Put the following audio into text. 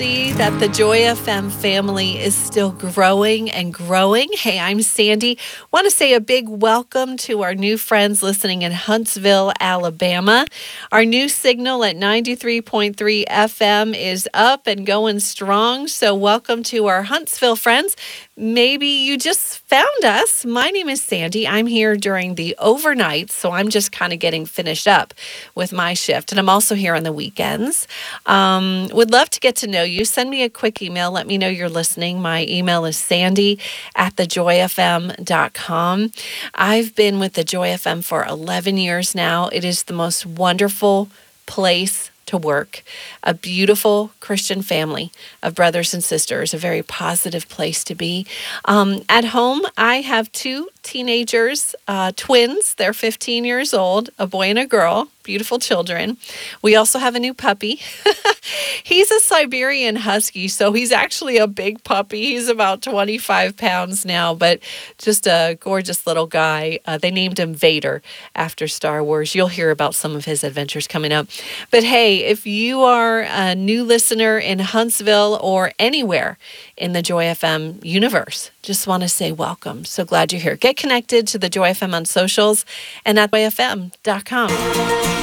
See that the Joy FM family is still growing and growing. Hey, I'm Sandy. Want to say a big welcome to our new friends listening in Huntsville, Alabama. Our new signal at 93.3 FM is up and going strong. So welcome to our Huntsville friends. Maybe you just found us. My name is Sandy. I'm here during the overnight, so I'm just kind of getting finished up with my shift. And I'm also here on the weekends. Would love to get to know you. Send me a quick email. Let me know you're listening. My email is sandy@thejoyfm.com. I've been with the Joy FM for 11 years now. It is the most wonderful place to work. A beautiful Christian family of brothers and sisters, a very positive place to be. At home, I have two teenagers, twins. They're 15 years old, a boy and a girl, beautiful children. We also have a new puppy. He's a Siberian Husky, so he's actually a big puppy. He's about 25 pounds now, but just a gorgeous little guy. They named him Vader after Star Wars. You'll hear about some of his adventures coming up. But hey, if you are a new listener in Huntsville or anywhere in the Joy FM universe, just want to say welcome. So glad you're here. Get connected to the Joy FM on socials and at joyfm.com.